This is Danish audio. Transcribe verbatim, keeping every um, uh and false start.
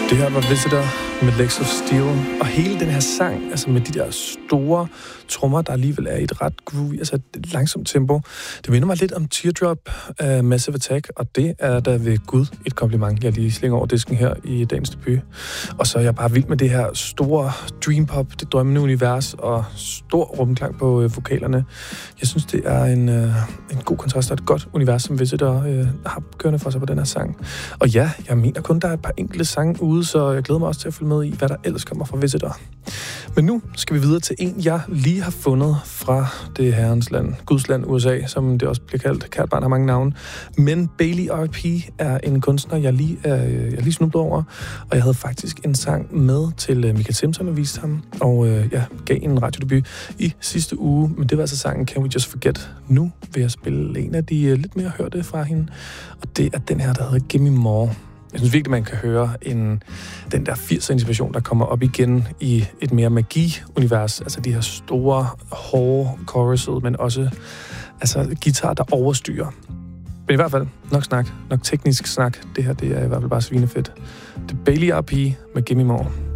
Det her var Visitor med Legs of Steel, og hele den her sang, altså med de der store trommer, der alligevel er i et ret groovy, altså et langsomt tempo. Det minder mig lidt om Teardrop af Massive Attack, og det er da ved Gud et kompliment, jeg lige slinger over disken her i dagens debut. Og så er jeg bare vild med det her store dream pop, det drømmende univers, og stor rumklang på øh, vokalerne. Jeg synes, det er en, øh, en god kontrast og et godt univers, som Visitor øh, har kørende for sig på den her sang. Og ja, jeg mener kun, der er et par enkelte sange ude, så jeg glæder mig også til at følge med i, hvad der ellers kommer fra Visitor. Men nu skal vi videre til en, jeg lige har fundet fra det herrens land, Guds land, U S A, som det også bliver kaldt. Kært barn har mange navne. Men Bailey R P er en kunstner, jeg lige, er, jeg lige snublet over, og jeg havde faktisk en sang med til Michael Simpson og viste ham, og øh, ja, gav en radiodebut i sidste uge, men det var altså sangen Can We Just Forget. Nu vil jeg spille en af de øh, lidt mere hørte fra hende, og det er den her, der hedder Gimme More. Jeg synes virkelig, man kan høre en, den der firser-inspiration, der kommer op igen i et mere magi-univers. Altså de her store, hårde choruset, men også altså, guitar, der overstyrer. Men i hvert fald, nok snak, nok teknisk snak. Det her, det er i hvert fald bare svinefedt. Det er Bailey R P med Gimme More.